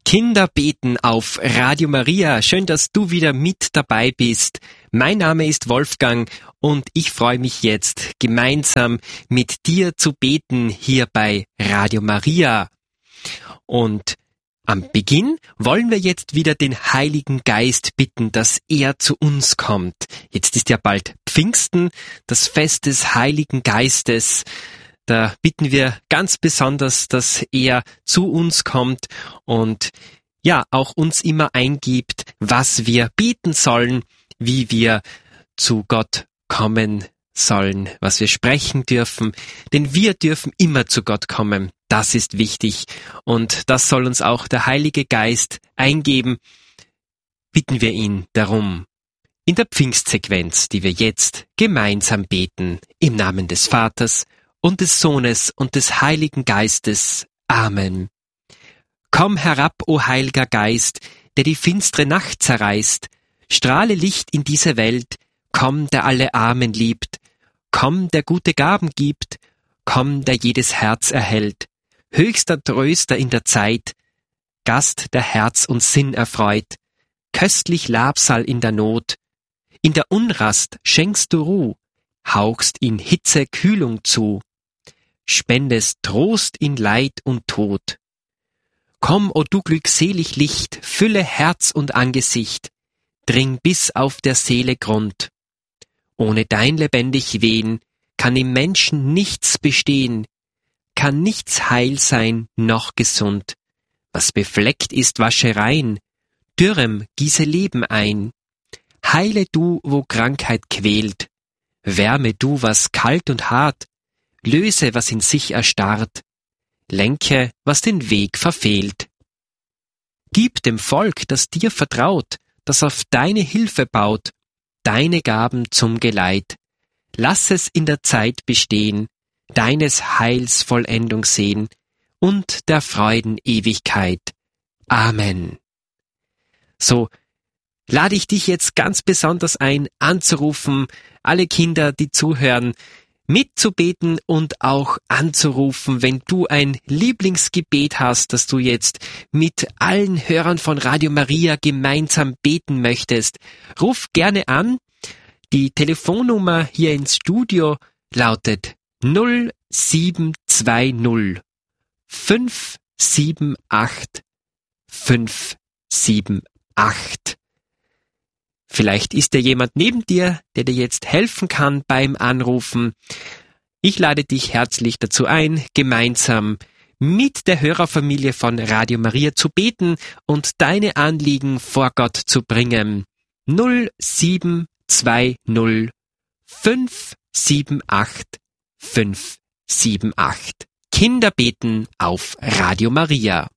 Kinder beten auf Radio Maria. Schön, dass du wieder mit dabei bist. Mein Name ist Wolfgang und ich freue mich jetzt, gemeinsam mit dir zu beten hier bei Radio Maria. Und am Beginn wollen wir jetzt wieder den Heiligen Geist bitten, dass er zu uns kommt. Jetzt ist ja bald Pfingsten, das Fest des Heiligen Geistes. Da bitten wir ganz besonders, dass er zu uns kommt und ja, auch uns immer eingibt, was wir beten sollen, wie wir zu Gott kommen sollen, was wir sprechen dürfen. Denn wir dürfen immer zu Gott kommen. Das ist wichtig. Und das soll uns auch der Heilige Geist eingeben. Bitten wir ihn darum. In der Pfingstsequenz, die wir jetzt gemeinsam beten, im Namen des Vaters und des Sohnes und des Heiligen Geistes. Amen. Komm herab, o Heiliger Geist, der die finstere Nacht zerreißt. Strahle Licht in diese Welt. Komm, der alle Armen liebt. Komm, der gute Gaben gibt. Komm, der jedes Herz erhält. Höchster Tröster in der Zeit. Gast, der Herz und Sinn erfreut. Köstlich Labsal in der Not. In der Unrast schenkst du Ruh. Hauchst in Hitze Kühlung zu. Spendest Trost in Leid und Tod. Komm, o du glückselig Licht, fülle Herz und Angesicht, dring bis auf der Seele Grund. Ohne dein lebendig Wehen kann im Menschen nichts bestehen, kann nichts heil sein noch gesund. Was befleckt ist, wasche rein, Dürrem gieße Leben ein. Heile du, wo Krankheit quält, wärme du, was kalt und hart, löse, was in sich erstarrt, lenke, was den Weg verfehlt. Gib dem Volk, das dir vertraut, das auf deine Hilfe baut, deine Gaben zum Geleit. Lass es in der Zeit bestehen, deines Heils Vollendung sehen und der Freuden Ewigkeit. Amen. So lade ich dich jetzt ganz besonders ein, anzurufen, alle Kinder, die zuhören, mitzubeten und auch anzurufen, wenn du ein Lieblingsgebet hast, das du jetzt mit allen Hörern von Radio Maria gemeinsam beten möchtest. Ruf gerne an. Die Telefonnummer hier ins Studio lautet 0720 578 578. Vielleicht ist ja jemand neben dir, der dir jetzt helfen kann beim Anrufen. Ich lade dich herzlich dazu ein, gemeinsam mit der Hörerfamilie von Radio Maria zu beten und deine Anliegen vor Gott zu bringen. 0720 578 578. Kinder beten auf Radio Maria.